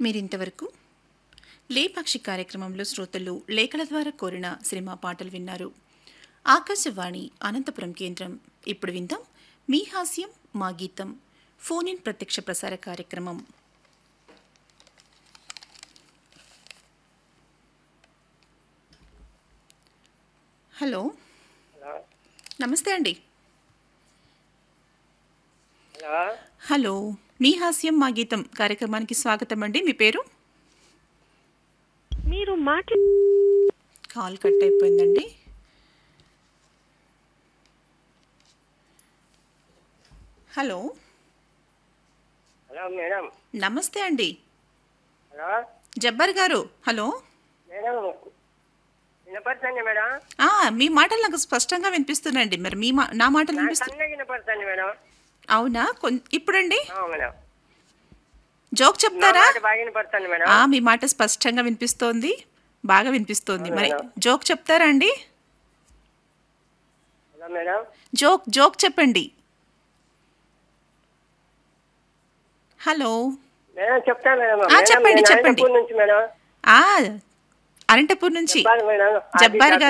మీరింతవరకు లేపాక్షి కార్యక్రమంలో శ్రోతలు లేఖల ద్వారా కోరిన సినిమా పాటలు విన్నారు. ఆకాశవాణి అనంతపురం కేంద్రం. ఇప్పుడు విందాం మీ హాస్యం మా గీతం ఫోన్ ఇన్ ప్రత్యక్ష ప్రసార కార్యక్రమం. హలో, నమస్తే అండి. హలో, మీ హాస్యం మా గీతం కార్యక్రమానికి స్వాగతం అండి. మీ పేరు? మీరు కాల్ కట్ అయిపోయిందండి. Hello hello madam. నమస్తే అండి. హలో జబ్బర్ గారు. హలో మేడం, వినపడుతుంది మేడం. మీ మాటలు నాకు స్పష్టంగా వినిపిస్తున్నాయండి. మరి నా మాటలు వినిపిస్తున్నాయి? సన్నగా వినపడుతుంది మేడం. అవునా? ఇప్పుడండి మేడం, జోక్ చెప్తారా? బాగా వినపడుతుంది మేడం. మీ మాట స్పష్టంగా వినిపిస్తోంది, బాగా వినిపిస్తోంది. మరి జోక్ చెప్తారా అండి? Hello madam. జోక్ చెప్పండి. హలో మేడం చెప్తాను మేడం. చెప్పండి నేను చెప్పండి. అనంతపూర్ నుంచి మేడం. అనంతపూర్ నుంచి చెప్పాలి మేడం. జబ్బార్ గారు